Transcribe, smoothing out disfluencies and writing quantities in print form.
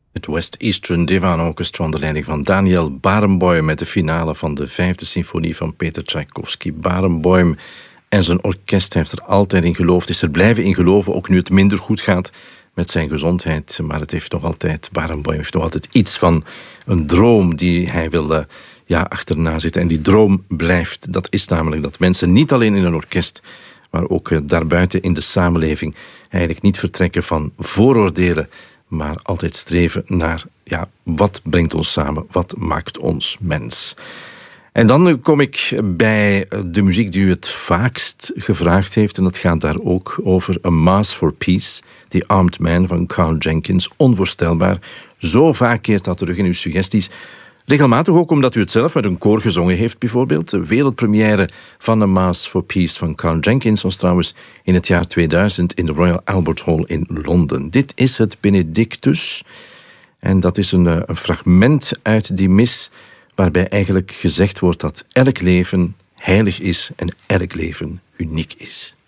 Het West Eastern Divan Orchestra onder leiding van Daniel Barenboim met de finale van de 5e symfonie van Peter Tchaikovsky. Barenboim en zijn orkest heeft er altijd in geloofd, is er blijven in geloven, ook nu het minder goed gaat met zijn gezondheid. Maar het heeft nog altijd, Barenboim heeft nog altijd iets van een droom die hij wil achterna zitten. En die droom blijft, dat is namelijk dat mensen niet alleen in een orkest, maar ook daarbuiten in de samenleving eigenlijk niet vertrekken van vooroordelen, maar altijd streven naar, wat brengt ons samen? Wat maakt ons mens? En dan kom ik bij de muziek die u het vaakst gevraagd heeft. En dat gaat daar ook over A Mass for Peace, The Armed Man van Carl Jenkins. Onvoorstelbaar. Zo vaak keert dat terug in uw suggesties. Regelmatig ook omdat u het zelf met een koor gezongen heeft, bijvoorbeeld. De wereldpremière van A Mass for Peace van Carl Jenkins was trouwens in het jaar 2000 in de Royal Albert Hall in Londen. Dit is het Benedictus. En dat is een fragment uit die mis waarbij eigenlijk gezegd wordt dat elk leven heilig is en elk leven uniek is.